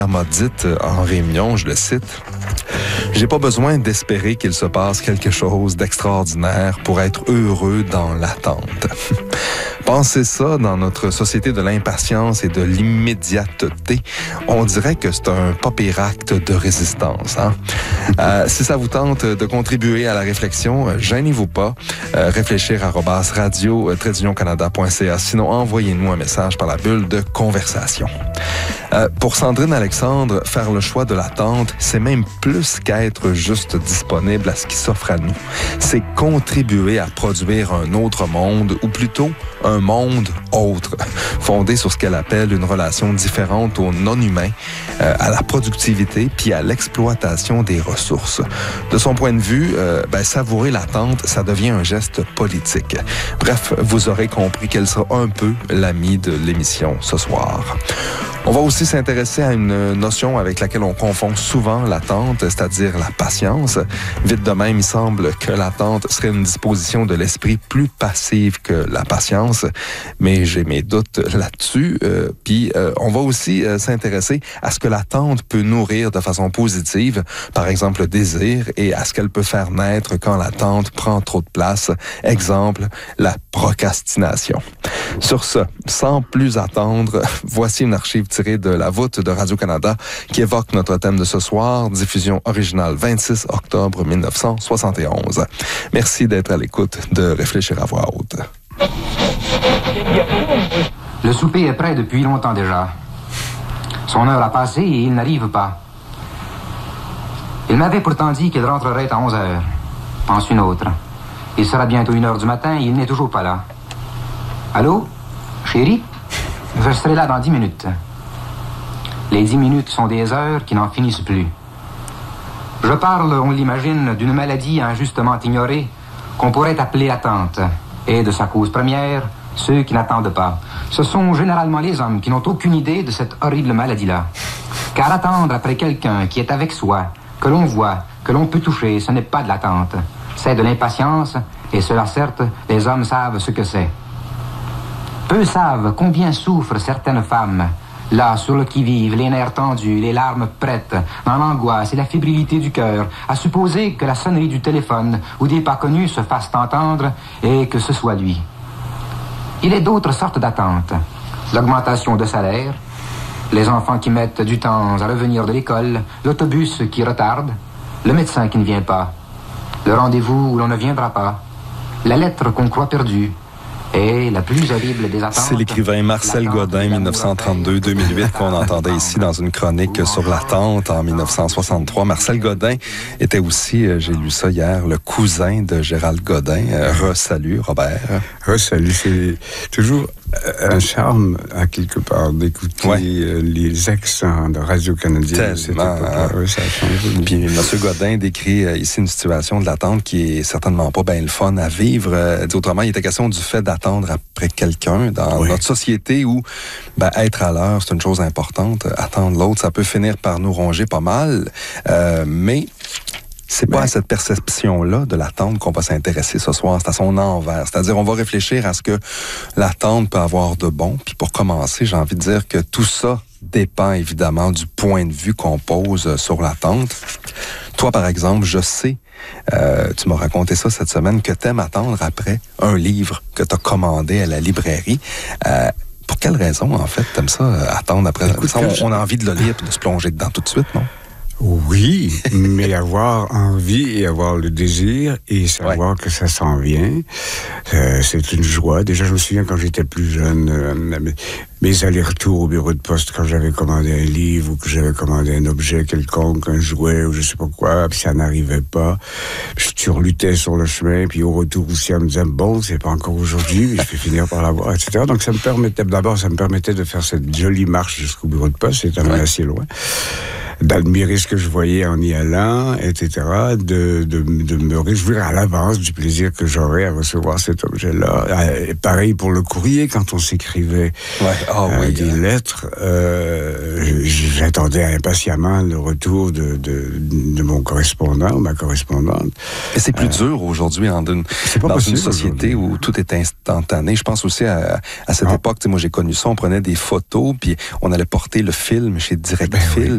m'a dit en réunion, je le cite, « J'ai pas besoin d'espérer qu'il se passe quelque chose d'extraordinaire pour être heureux dans l'attente. » Pensez ça, dans notre société de l'impatience et de l'immédiateté, on dirait que c'est un pas pire acte de résistance. Hein? Si ça vous tente de contribuer à la réflexion, gênez-vous pas. réfléchir@radio-canada.ca. Sinon, envoyez-nous un message par la bulle de conversation. Pour Sandrine Alexandre, faire le choix de l'attente, c'est même plus qu'être juste disponible à ce qui s'offre à nous. C'est contribuer à produire un autre monde, ou plutôt un monde autre, fondé sur ce qu'elle appelle une relation différente au non-humain, à la productivité puis à l'exploitation des ressources. De son point de vue, savourer l'attente, ça devient un geste politique. Bref, vous aurez compris qu'elle sera un peu l'amie de l'émission ce soir. On va aussi s'intéresser à une notion avec laquelle on confond souvent l'attente, c'est-à-dire la patience. Vite de même, il semble que l'attente serait une disposition de l'esprit plus passive que la patience, mais j'ai mes doutes là-dessus. Puis on va aussi s'intéresser à ce que l'attente peut nourrir de façon positive, par exemple le désir, et à ce qu'elle peut faire naître quand l'attente prend trop de place. Exemple, la procrastination. Sur ce, sans plus attendre, voici une archive tirée de la voûte de Radio-Canada qui évoque notre thème de ce soir, diffusion originale 26 octobre 1971. Merci d'être à l'écoute de Réfléchir à voix haute. Le souper est prêt depuis longtemps déjà. Son heure a passé et il n'arrive pas. Il m'avait pourtant dit qu'il rentrerait à 11 heures. Pense une autre. Il sera bientôt 1 heure du matin et il n'est toujours pas là. Allô? Chérie? Je serai là dans 10 minutes. Les 10 minutes sont des heures qui n'en finissent plus. Je parle, on l'imagine, d'une maladie injustement ignorée qu'on pourrait appeler attente. Et de sa cause première, ceux qui n'attendent pas. Ce sont généralement les hommes qui n'ont aucune idée de cette horrible maladie-là. Car attendre après quelqu'un qui est avec soi, que l'on voit, que l'on peut toucher, ce n'est pas de l'attente. C'est de l'impatience, et cela certes, les hommes savent ce que c'est. Peu savent combien souffrent certaines femmes, là, sur le qui-vive, les nerfs tendus, les larmes prêtes, dans l'angoisse et la fébrilité du cœur, à supposer que la sonnerie du téléphone ou des pas connus se fassent entendre et que ce soit lui. Il est d'autres sortes d'attentes. L'augmentation de salaire, les enfants qui mettent du temps à revenir de l'école, l'autobus qui retarde, le médecin qui ne vient pas, le rendez-vous où l'on ne viendra pas, la lettre qu'on croit perdue, et la plus horrible des attentes... C'est l'écrivain Marcel Godin, 1932-2008, qu'on entendait ici dans une chronique sur l'attente en 1963. Marcel Godin était aussi, j'ai lu ça hier, le cousin de Gérald Godin. Re-salut, Robert. Re-salut, c'est toujours un charme, à quelque part, d'écouter les accents de Radio-Canada. Tellement. Ça a changé. Puis M. Godin décrit ici une situation de l'attente qui est certainement pas bien le fun à vivre. Dit autrement, il était question du fait d'attendre après quelqu'un dans notre société où être à l'heure, c'est une chose importante. Attendre l'autre, ça peut finir par nous ronger pas mal. Mais c'est pas à cette perception-là de l'attente qu'on va s'intéresser ce soir, c'est à son envers. C'est-à-dire, on va réfléchir à ce que l'attente peut avoir de bon. Puis pour commencer, j'ai envie de dire que tout ça dépend évidemment du point de vue qu'on pose sur l'attente. Toi, par exemple, je sais, tu m'as raconté ça cette semaine, que t'aimes attendre après un livre que t'as commandé à la librairie. Pour quelle raison, en fait, t'aimes ça, attendre après? Écoute, on a envie de le lire et de se plonger dedans tout de suite, non? Oui, mais avoir envie et avoir le désir et savoir que ça s'en vient, c'est une joie. Déjà, je me souviens quand j'étais plus jeune, mes allers-retours au bureau de poste quand j'avais commandé un livre ou que j'avais commandé un objet quelconque, un jouet ou je sais pas quoi, puis ça n'arrivait pas. Je turlutais sur le chemin, puis au retour aussi, elle me disait, bon, c'est pas encore aujourd'hui, mais je vais finir par l'avoir, etc. Donc ça me permettait de faire cette jolie marche jusqu'au bureau de poste, c'était même assez loin, d'admirer ce que je voyais en y allant, etc., de me réjouir à l'avance du plaisir que j'aurais à recevoir cet objet-là. Et pareil pour le courrier, quand on s'écrivait des lettres, j'attendais impatiemment le retour de mon correspondant ou ma correspondante. Et c'est plus dur aujourd'hui dans une société où tout est instantané. Je pense aussi à cette époque, moi j'ai connu ça, on prenait des photos, puis on allait porter le film chez Direct Film.